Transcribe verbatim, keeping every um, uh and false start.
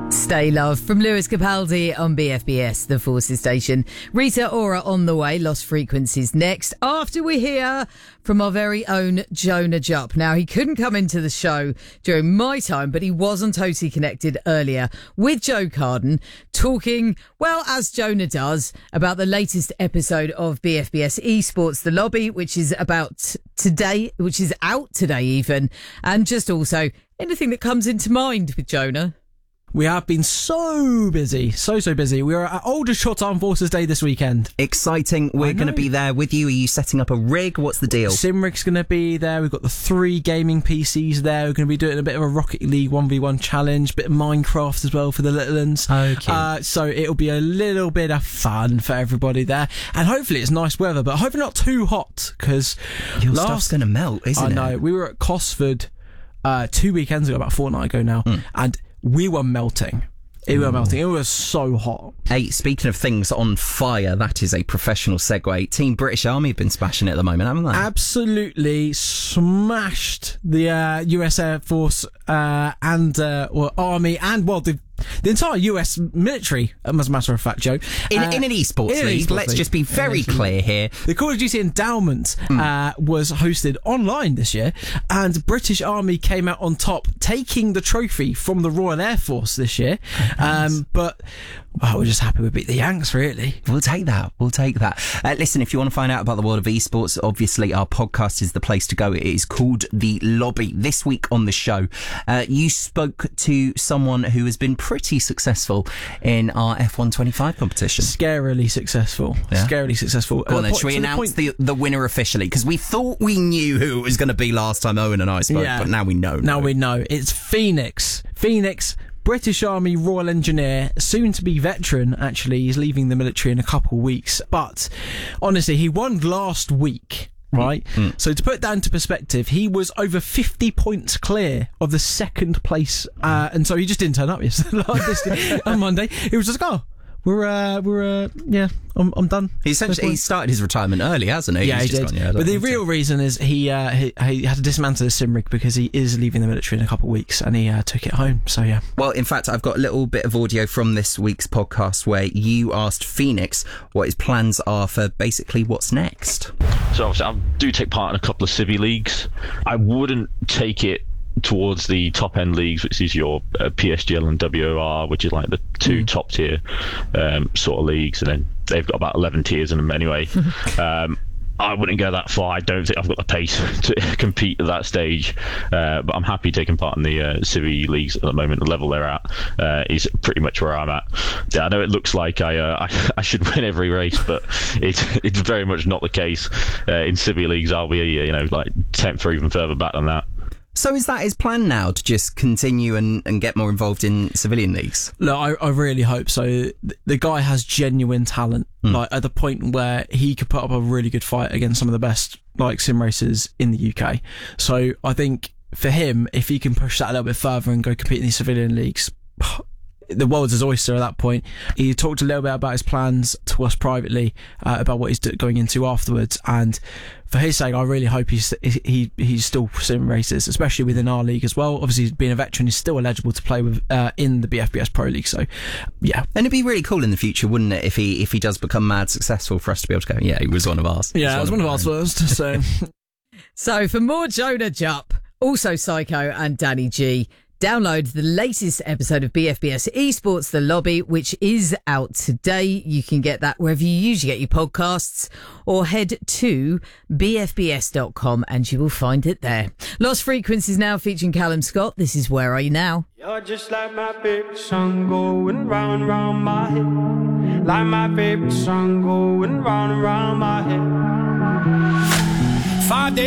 Stay Love from Lewis Capaldi on B F B S, the Forces station. Rita Ora on the way. Lost Frequencies next, after we hear from our very own Jonah Jupp. Now, he couldn't come into the show during my time, but he was on Totally Connected earlier with Joe Carden, talking, well, as Jonah does, about the latest episode of B F B S Esports The Lobby, which is about today, which is out today even, and just also anything that comes into mind with Jonah. We have been so busy, so, so busy. We are at Aldershot Armed Forces Day this weekend. Exciting. We're going to be there with you. Are you setting up a rig? What's the deal? Simric's going to be there. We've got the three gaming P Cs there. We're going to be doing a bit of a Rocket League one v one challenge, bit of Minecraft as well for the little ones. Okay. Uh, so it'll be a little bit of fun for everybody there. And hopefully it's nice weather, but hopefully not too hot, because your last, stuff's going to melt, isn't I it? I know. We were at Cosford uh, two weekends ago, about a fortnight ago now, mm. and we were melting. It was melting. It was so hot. Hey, speaking of things on fire, that is a professional segue. Team British Army have been smashing it at the moment, haven't they? Absolutely smashed the uh, U S Air Force uh, and uh, well, Army and, well, the The entire U S military, as a matter of fact, Joe. In, uh, in an esports in league, esports let's league. just be very clear here. The Call of Duty Endowment mm. uh, was hosted online this year, and British Army came out on top, taking the trophy from the Royal Air Force this year. Nice. Um, but well, we're just happy we beat the Yanks, really. We'll take that. We'll take that. Uh, listen, if you want to find out about the world of esports, obviously our podcast is the place to go. It is called The Lobby. This week on the show, uh, you spoke to someone who has been pretty successful in our F one twenty-five competition. Scarily successful. Yeah? Scarily successful. Go on then, should we announce the, the winner officially? Because we thought we knew who it was going to be last time Owen and I spoke, yeah. but now we know. Now no. we know. It's Phoenix. Phoenix, British Army Royal Engineer, soon to be veteran, actually. He's leaving the military in a couple of weeks. But honestly, he won last week. Right? Mm. So to put that into perspective, he was over fifty points clear of the second place. Uh, and so he just didn't turn up yesterday on Monday. He was just like, oh, we're, uh, we're, uh, yeah, I'm, I'm done. He essentially he started his retirement early, hasn't he? Yeah, He's he just did. Gone, yeah, but the know, real so. reason is he, uh, he, he had to dismantle the sim rig because he is leaving the military in a couple of weeks, and he uh, took it home. So, yeah. Well, in fact, I've got a little bit of audio from this week's podcast where you asked Phoenix what his plans are for basically what's next. So obviously I do take part in a couple of civvy leagues. I wouldn't take it towards the top end leagues, which is your uh, P S G L and W O R, which is like the two mm. top tier um, sort of leagues, and then they've got about eleven tiers in them anyway. um, I wouldn't go that far. I don't think I've got the pace to compete at that stage, uh, but I'm happy taking part in the uh, civvy leagues at the moment. The level they're at uh, is pretty much where I'm at. Yeah, I know it looks like I, uh, I I should win every race, but it's it's very much not the case. Uh, in civvy leagues, I'll be you know like tenth or even further back than that. So is that his plan now, to just continue and, and get more involved in civilian leagues? Look, I, I really hope so. The guy has genuine talent, mm. like at the point where he could put up a really good fight against some of the best like sim racers in the U K. So I think for him, if he can push that a little bit further and go compete in these civilian leagues, the world's his oyster at that point. He talked a little bit about his plans to us privately, uh, about what he's going into afterwards, and for his sake, I really hope he's he he's still sim races, especially within our league as well. Obviously, being a veteran, he's still eligible to play with uh, in the B F B S Pro League. So, yeah, and it'd be really cool in the future, wouldn't it, if he if he does become mad successful, for us to be able to go, yeah, he was one of ours. Yeah, it was one of ours first. So, so for more Jonah Jupp, also Psycho and Danny G, download the latest episode of B F B S Esports The Lobby, which is out today. You can get that wherever you usually get your podcasts, or head to b f b s dot com and you will find it there. Lost Frequencies now featuring Callum Scott. This is Where Are You Now? You're just like my favorite song going round and round my head. Like my favorite song going round and round my head. Five days